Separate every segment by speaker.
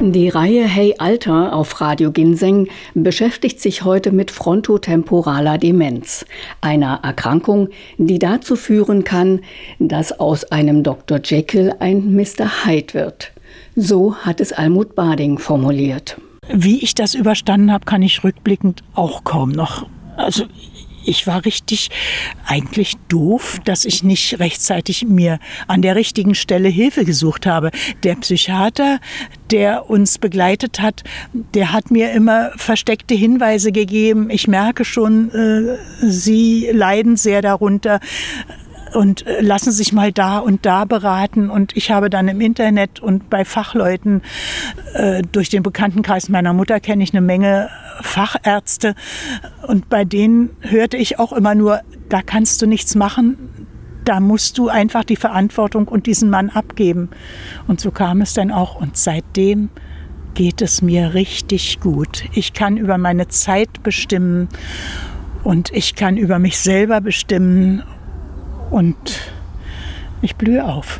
Speaker 1: Die Reihe Hey Alter auf Radio Ginseng beschäftigt sich heute mit frontotemporaler Demenz, einer Erkrankung, die dazu führen kann, dass aus einem Dr. Jekyll ein Mr. Hyde wird. So hat es Almut Bading formuliert.
Speaker 2: Wie ich das überstanden habe, kann ich rückblickend auch kaum noch. Also ich war richtig eigentlich doof, dass ich nicht rechtzeitig mir an der richtigen Stelle Hilfe gesucht habe. Der Psychiater, der uns begleitet hat, der hat mir immer versteckte Hinweise gegeben. Ich merke schon, Sie leiden sehr darunter und lassen sich mal da und da beraten. Und ich habe dann im Internet und bei Fachleuten, durch den Bekanntenkreis meiner Mutter kenne ich eine Menge Fachärzte. Und bei denen hörte ich auch immer nur, da kannst du nichts machen, da musst du einfach die Verantwortung und diesen Mann abgeben. Und so kam es dann auch. Und seitdem geht es mir richtig gut. Ich kann über meine Zeit bestimmen und ich kann über mich selber bestimmen. Und ich blühe auf.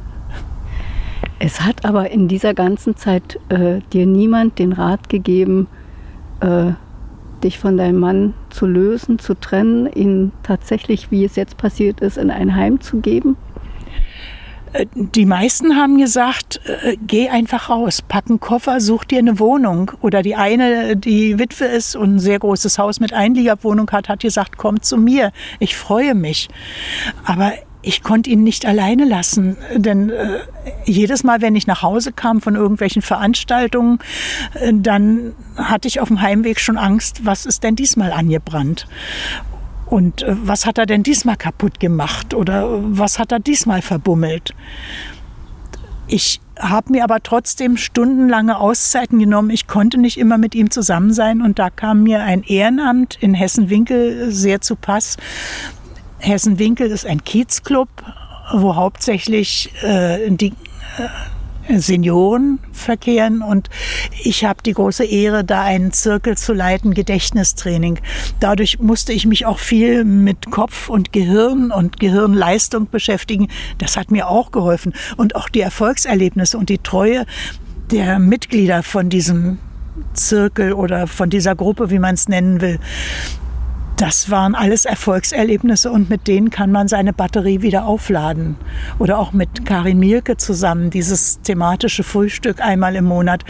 Speaker 1: Es hat aber in dieser ganzen Zeit dir niemand den Rat gegeben, dich von deinem Mann zu lösen, zu trennen, ihn tatsächlich, wie es jetzt passiert ist, in ein Heim zu geben?
Speaker 2: Die meisten haben gesagt, geh einfach raus, pack einen Koffer, such dir eine Wohnung. Oder die eine, die Witwe ist und ein sehr großes Haus mit Einliegerwohnung hat gesagt, komm zu mir, ich freue mich. Aber ich konnte ihn nicht alleine lassen, denn jedes Mal, wenn ich nach Hause kam von irgendwelchen Veranstaltungen, dann hatte ich auf dem Heimweg schon Angst, was ist denn diesmal angebrannt? Und was hat er denn diesmal kaputt gemacht oder was hat er diesmal verbummelt? Ich habe mir aber trotzdem stundenlange Auszeiten genommen. Ich konnte nicht immer mit ihm zusammen sein und da kam mir ein Ehrenamt in Hessen-Winkel sehr zu Pass. Hessen-Winkel ist ein Kiezclub, wo hauptsächlich die Senioren verkehren und ich habe die große Ehre, da einen Zirkel zu leiten, Gedächtnistraining. Dadurch musste ich mich auch viel mit Kopf und Gehirn und Gehirnleistung beschäftigen. Das hat mir auch geholfen. Und auch die Erfolgserlebnisse und die Treue der Mitglieder von diesem Zirkel oder von dieser Gruppe, wie man es nennen will, das waren alles Erfolgserlebnisse und mit denen kann man seine Batterie wieder aufladen. Oder auch mit Karin Mielke zusammen, dieses thematische Frühstück einmal im Monat.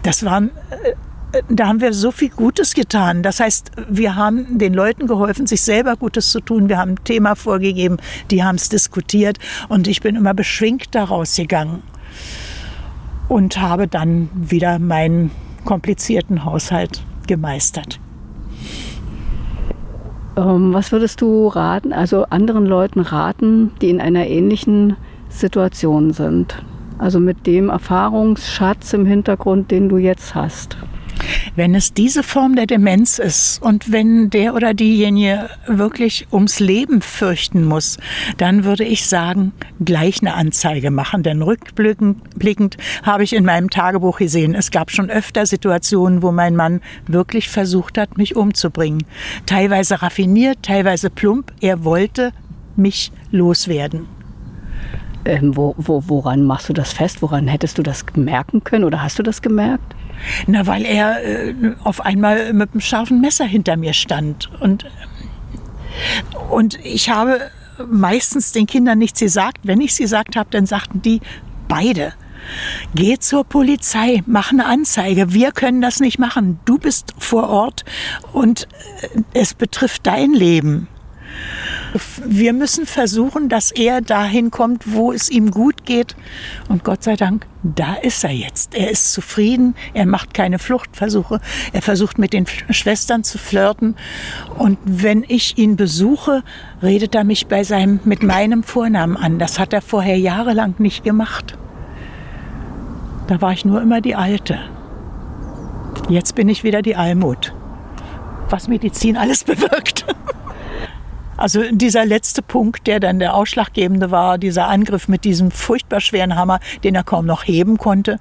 Speaker 2: Da haben wir so viel Gutes getan. Das heißt, wir haben den Leuten geholfen, sich selber Gutes zu tun. Wir haben ein Thema vorgegeben, die haben es diskutiert und ich bin immer beschwingt daraus gegangen und habe dann wieder meinen komplizierten Haushalt gemeistert.
Speaker 1: Was würdest du raten, also anderen Leuten raten, die in einer ähnlichen Situation sind? Also mit dem Erfahrungsschatz im Hintergrund, den du jetzt hast.
Speaker 2: Wenn es diese Form der Demenz ist und wenn der oder diejenige wirklich ums Leben fürchten muss, dann würde ich sagen, gleich eine Anzeige machen. Denn rückblickend habe ich in meinem Tagebuch gesehen, es gab schon öfter Situationen, wo mein Mann wirklich versucht hat, mich umzubringen. Teilweise raffiniert, teilweise plump. Er wollte mich loswerden.
Speaker 1: Woran machst du das fest? Woran hättest du das merken können oder hast du das gemerkt?
Speaker 2: Na, weil er auf einmal mit einem scharfen Messer hinter mir stand. Und ich habe meistens den Kindern nichts gesagt. Wenn ich es gesagt habe, dann sagten die beide, geh zur Polizei, mach eine Anzeige. Wir können das nicht machen. Du bist vor Ort und es betrifft dein Leben. Wir müssen versuchen, dass er dahin kommt, wo es ihm gut geht. Und Gott sei Dank, da ist er jetzt. Er ist zufrieden, er macht keine Fluchtversuche. Er versucht mit den Schwestern zu flirten. Und wenn ich ihn besuche, redet er mich mit meinem Vornamen an. Das hat er vorher jahrelang nicht gemacht. Da war ich nur immer die Alte. Jetzt bin ich wieder die Almut. Was Medizin alles bewirkt. Also dieser letzte Punkt, der dann der ausschlaggebende war, dieser Angriff mit diesem furchtbar schweren Hammer, den er kaum noch heben konnte,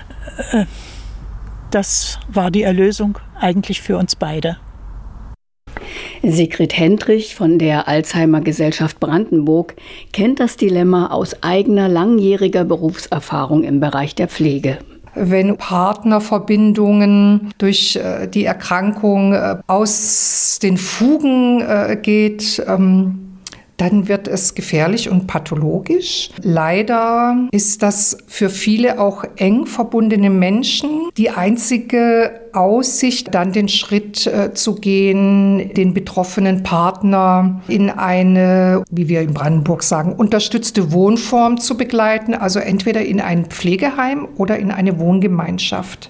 Speaker 2: das war die Erlösung eigentlich für uns beide.
Speaker 1: Sigrid Hendrich von der Alzheimer-Gesellschaft Brandenburg kennt das Dilemma aus eigener langjähriger Berufserfahrung im Bereich der Pflege.
Speaker 3: wenn Partnerverbindungen durch die Erkrankung aus den Fugen geht, dann wird es gefährlich und pathologisch. Leider ist das für viele auch eng verbundene Menschen die einzige Aussicht, dann den Schritt zu gehen, den betroffenen Partner in eine, wie wir in Brandenburg sagen, unterstützte Wohnform zu begleiten, also entweder in ein Pflegeheim oder in eine Wohngemeinschaft.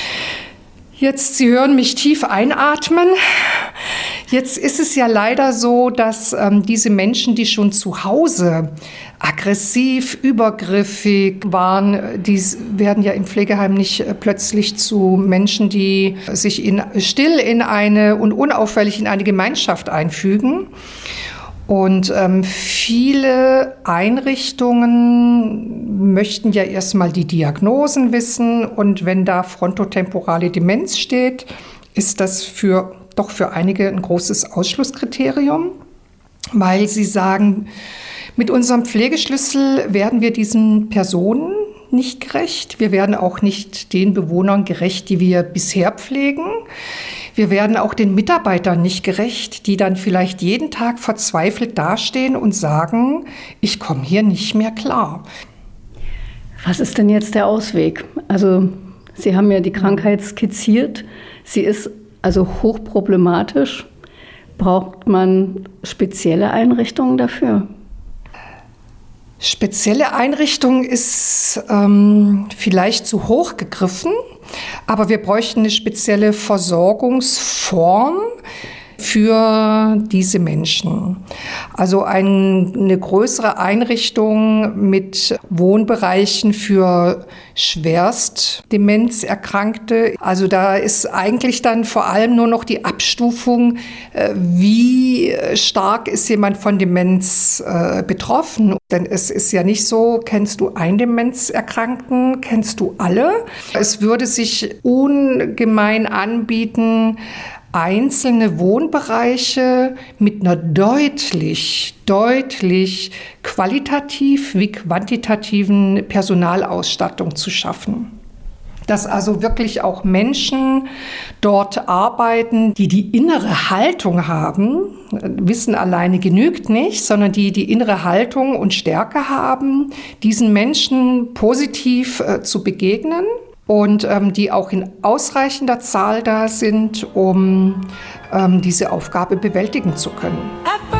Speaker 3: Jetzt, Sie hören mich tief einatmen. Jetzt ist es ja leider so, dass diese Menschen, die schon zu Hause aggressiv, übergriffig waren, die werden ja im Pflegeheim nicht plötzlich zu Menschen, die sich still in eine und unauffällig in eine Gemeinschaft einfügen. Und viele Einrichtungen möchten ja erstmal die Diagnosen wissen. Und wenn da frontotemporale Demenz steht, ist das für einige ein großes Ausschlusskriterium, weil sie sagen, mit unserem Pflegeschlüssel werden wir diesen Personen nicht gerecht. Wir werden auch nicht den Bewohnern gerecht, die wir bisher pflegen. Wir werden auch den Mitarbeitern nicht gerecht, die dann vielleicht jeden Tag verzweifelt dastehen und sagen, ich komme hier nicht mehr klar.
Speaker 1: Was ist denn jetzt der Ausweg? Also Sie haben ja die Krankheit skizziert. Sie ist also hochproblematisch. Braucht man spezielle Einrichtungen dafür?
Speaker 3: Spezielle Einrichtung ist vielleicht zu hoch gegriffen, aber wir bräuchten eine spezielle Versorgungsform für diese Menschen. Also eine größere Einrichtung mit Wohnbereichen für schwerst Demenzerkrankte. Also da ist eigentlich dann vor allem nur noch die Abstufung, wie stark ist jemand von Demenz betroffen. Denn es ist ja nicht so, kennst du einen Demenzerkrankten, kennst du alle. Es würde sich ungemein anbieten, einzelne Wohnbereiche mit einer deutlich qualitativ wie quantitativen Personalausstattung zu schaffen. Dass also wirklich auch Menschen dort arbeiten, die die innere Haltung haben. Wissen alleine genügt nicht, sondern die innere Haltung und Stärke haben, diesen Menschen positiv zu begegnen. Und die auch in ausreichender Zahl da sind, um diese Aufgabe bewältigen zu können.